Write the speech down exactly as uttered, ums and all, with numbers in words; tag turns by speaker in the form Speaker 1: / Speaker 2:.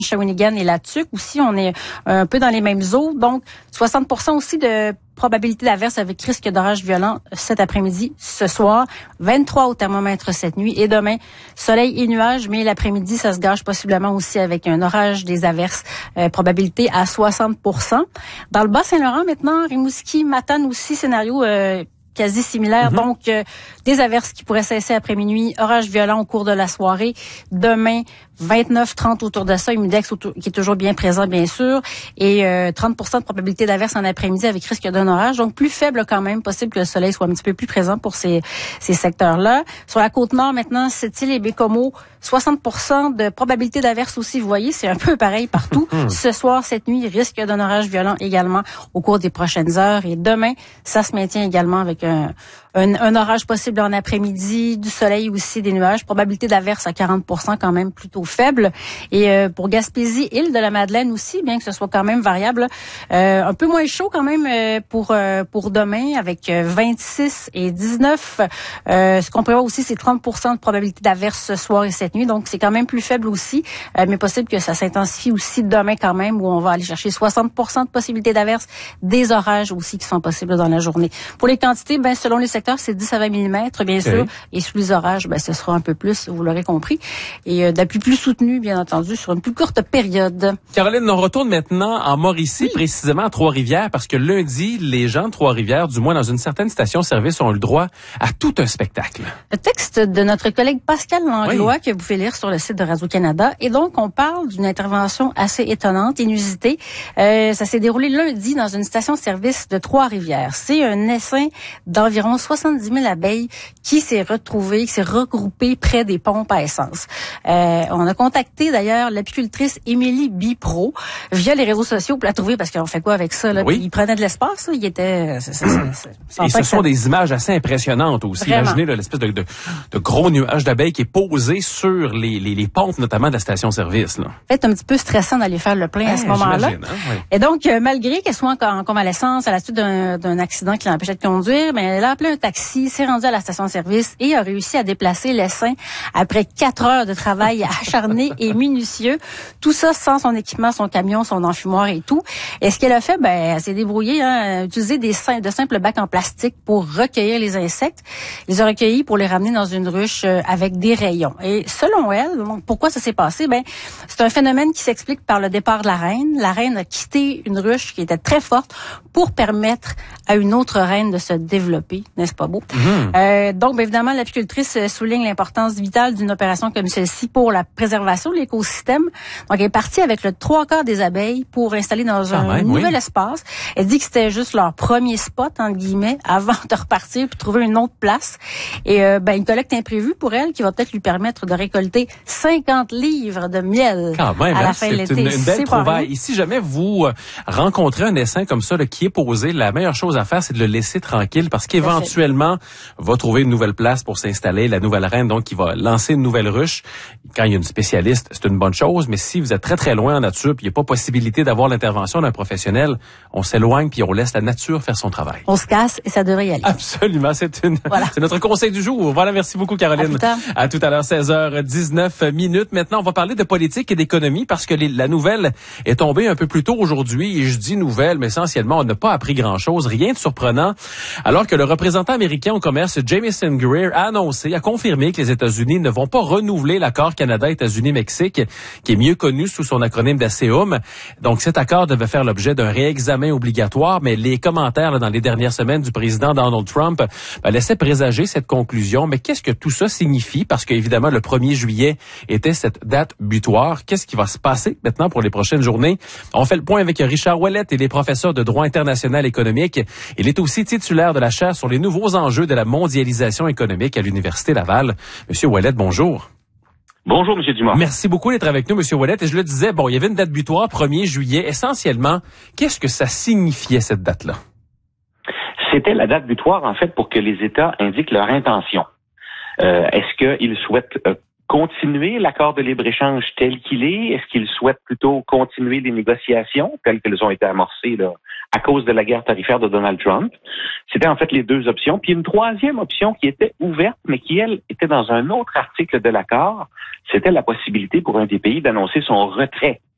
Speaker 1: Shawinigan et la Tuque aussi, on est un peu dans les mêmes eaux. Donc, soixante pour cent aussi de probabilité d'averse avec risque d'orage violent cet après-midi, ce soir. vingt-trois au thermomètre cette nuit. Et demain, soleil et nuages, mais l'après-midi, ça se gâche possiblement aussi avec un orage, des averses, euh, probabilité à soixante pour cent. Dans le Bas-Saint-Laurent, maintenant, Rimouski, Matane aussi, scénario euh, quasi similaire. Mm-hmm. Donc, euh, des averses qui pourraient cesser après minuit, orage violent au cours de la soirée. Demain, vingt-neuf trente autour de ça, humidex autour, qui est toujours bien présent, bien sûr, et euh, trente pour cent de probabilité d'averse en après-midi avec risque d'un orage. Donc, plus faible quand même, possible que le soleil soit un petit peu plus présent pour ces, ces secteurs-là. Sur la Côte-Nord, maintenant, Sept-Îles et Bécomo, soixante pour cent de probabilité d'averse aussi. Vous voyez, c'est un peu pareil partout. Ce soir, cette nuit, risque d'un orage violent également au cours des prochaines heures. Et demain, ça se maintient également avec un, un, un orage possible en après-midi, du soleil aussi, des nuages. Probabilité d'averse à quarante pour cent quand même plutôt faible. Et euh, pour Gaspésie, île de la Madeleine aussi, bien que ce soit quand même variable, euh, un peu moins chaud quand même euh, pour euh, pour demain avec euh, vingt-six et dix-neuf. Euh, ce qu'on prévoit aussi, c'est trente pour cent de probabilité d'averse ce soir et cette nuit. Donc, c'est quand même plus faible aussi, euh, mais possible que ça s'intensifie aussi demain quand même, où on va aller chercher soixante pour cent de possibilité d'averse, des orages aussi qui sont possibles dans la journée. Pour les quantités, ben selon les secteurs, c'est dix à vingt millimètres, bien sûr, oui. Et sous les orages, ben ce sera un peu plus, vous l'aurez compris. Et euh, de la pluie plus soutenue, bien entendu, sur une plus courte période.
Speaker 2: Caroline, on retourne maintenant en Mauricie, oui. Précisément à Trois-Rivières, parce que lundi, les gens de Trois-Rivières, du moins dans une certaine station-service, ont eu le droit à tout un spectacle.
Speaker 1: Le texte de notre collègue Pascal Langlois, oui. Que vous pouvez lire sur le site de Radio-Canada. Et donc, on parle d'une intervention assez étonnante, inusitée. Euh, ça s'est déroulé lundi dans une station-service de Trois-Rivières. C'est un essaim d'environ soixante-dix mille abeilles qui s'est retrouvé, qui s'est regroupé près des pompes à essence. Euh, on a contacté d'ailleurs l'apicultrice Émilie Bipro via les réseaux sociaux pour la trouver, parce qu'on fait quoi avec ça, là?
Speaker 2: Oui.
Speaker 1: Il prenait de l'espace, là. Il était... C'est, c'est, c'est,
Speaker 2: c'est, Et ce sont ça... des images assez impressionnantes aussi. Vraiment. Imaginez là, l'espèce de, de, de gros nuage d'abeilles qui est posé sur les, les, les pompes, notamment de la station-service. Là.
Speaker 1: C'est un petit peu stressant d'aller faire le plein hey, à ce moment-là. Hein, oui. Et donc, euh, malgré qu'elle soit en, en convalescence à la suite d'un, d'un accident qui l'empêchait de conduire, ben, elle a appelé un taxi, s'est rendue à la station-service et a réussi à déplacer l'essaim après quatre heures de travail acharné et minutieux. Tout ça sans son équipement, son camion, son enfumoir et tout. Et ce qu'elle a fait, ben, elle s'est débrouillée, hein, utiliser des de simples bacs en plastique pour recueillir les insectes. Elle les a recueillis pour les ramener dans une ruche avec des rayons. Et selon elle, donc, pourquoi ça s'est passé? Ben, c'est un phénomène qui s'explique par le départ de la reine. La reine a quitté une ruche qui était très forte pour permettre à une autre reine de se développer, n'est-ce pas beau? Mmh. Euh, donc, bien évidemment, l'apicultrice souligne l'importance vitale d'une opération comme celle-ci pour la préservation de l'écosystème. Donc, elle est partie avec le trois quarts des abeilles pour installer dans un même, nouvel oui. espace. Elle dit que c'était juste leur premier spot, entre guillemets, avant de repartir puis trouver une autre place. Et euh, ben, une collecte imprévue pour elle qui va peut-être lui permettre de récolter cinquante livres de miel
Speaker 2: Quand même,
Speaker 1: à la
Speaker 2: hein,
Speaker 1: fin de l'été.
Speaker 2: C'est une, une belle trouvaille. Et si jamais vous euh, rencontrez un essaim comme ça là, qui est posé, la meilleure chose à faire, c'est de le laisser tranquille parce qu'éventuellement, va trouver une nouvelle place pour s'installer, la nouvelle reine, donc qui va lancer une nouvelle ruche. Quand il y a une spécialiste, c'est une bonne chose, mais si vous êtes très très loin en nature puis il n'y a pas possibilité d'avoir l'intervention d'un professionnel, on s'éloigne puis on laisse la nature faire son travail.
Speaker 1: On se casse et ça devrait y aller.
Speaker 2: Absolument, c'est une, voilà. C'est notre conseil du jour. Voilà, merci beaucoup Caroline. À, à tout à l'heure, seize heures dix-neuf minutes. Maintenant, on va parler de politique et d'économie parce que les, la nouvelle est tombée un peu plus tôt aujourd'hui. Et je dis nouvelle, mais essentiellement, on n'a pas appris grand-chose, rien de surprenant. Alors que le représentant américain au commerce, Jamieson Greer, a annoncé, a confirmé que les États-Unis ne vont pas renouveler l'accord Canada-États-Unis-Mexique, qui est mieux connu sous son acronyme d'ASEUM. Donc, cet accord devait faire l'objet d'un réexamen obligatoire, mais les commentaires là, dans les dernières semaines du président Donald Trump ben, laissaient présager cette conclusion. Mais qu'est-ce que tout ça signifie? Parce qu'évidemment, le premier juillet était cette date butoir. Qu'est-ce qui va se passer maintenant pour les prochaines journées? On fait le point avec Richard Ouellette. Il est professeur de droit international économique. Il est aussi titulaire de la chaire sur les nouveaux enjeux de la mondialisation économique à l'Université Laval. Monsieur Ouellette, bonjour.
Speaker 3: Bonjour, Monsieur Dumas.
Speaker 2: Merci beaucoup d'être avec nous, Monsieur Ouellette. Et je le disais, bon, il y avait une date butoir, premier juillet. Essentiellement, qu'est-ce que ça signifiait, cette date-là?
Speaker 3: C'était la date butoir, en fait, pour que les États indiquent leur intention. Euh, est-ce qu'ils souhaitent euh, continuer l'accord de libre-échange tel qu'il est? Est-ce qu'ils souhaitent plutôt continuer les négociations telles qu'elles ont été amorcées là, à cause de la guerre tarifaire de Donald Trump? C'était en fait les deux options. Puis une troisième option qui était ouverte, mais qui, elle, était dans un autre article de l'accord, c'était la possibilité pour un des pays d'annoncer son retrait